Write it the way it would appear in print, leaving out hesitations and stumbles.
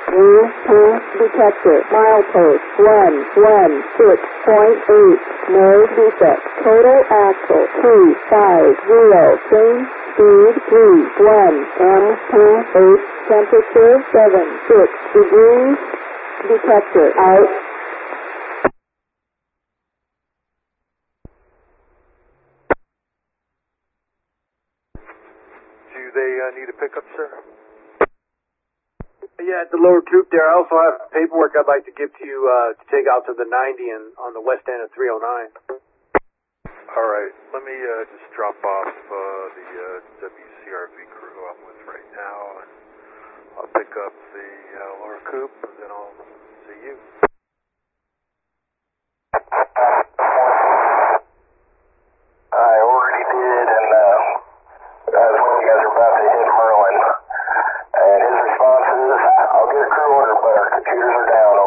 Detector. Milepost 116.8. No defect. Total axle 250. Change speed 31 mph. Temperature 76 degrees. Detector out. Do they need a pickup, sir? Yeah, at the lower coupe there. I also have paperwork I'd like to give to you to take out to the 90 and on the west end of 309. All right. Let me just drop off the WCRV crew I'm with right now, and I'll pick up the lower coupe, and then I'll see you. I already did, and that's when you guys are about to hit Merlin. And his response is, I'll get a crew order, but our computers are down.